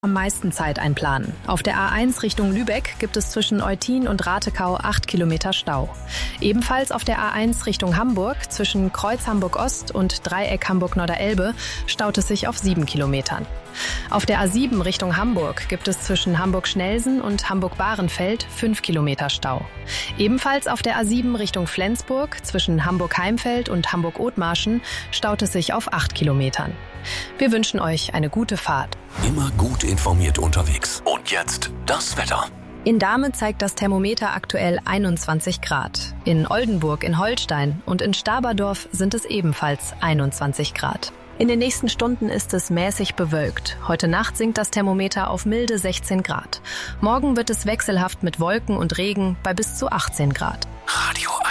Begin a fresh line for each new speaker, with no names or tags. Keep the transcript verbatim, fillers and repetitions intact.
Am meisten Zeit einplanen. Auf der A eins Richtung Lübeck gibt es zwischen Eutin und Ratekau acht Kilometer Stau. Ebenfalls auf der A eins Richtung Hamburg zwischen Kreuz Hamburg-Ost und Dreieck Hamburg-Norderelbe staut es sich auf sieben Kilometern. Auf der A sieben Richtung Hamburg gibt es zwischen Hamburg-Schnelsen und Hamburg-Bahrenfeld fünf Kilometer Stau. Ebenfalls auf der A sieben Richtung Flensburg zwischen Hamburg-Heimfeld und Hamburg-Othmarschen staut es sich auf acht Kilometern. Wir wünschen euch eine gute Fahrt.
Immer gut informiert unterwegs. Und jetzt das Wetter.
In Dahme zeigt das Thermometer aktuell einundzwanzig Grad. In Oldenburg in Holstein und in Staberdorf sind es ebenfalls einundzwanzig Grad. In den nächsten Stunden ist es mäßig bewölkt. Heute Nacht sinkt das Thermometer auf milde sechzehn Grad. Morgen wird es wechselhaft mit Wolken und Regen bei bis zu achtzehn Grad.
Radio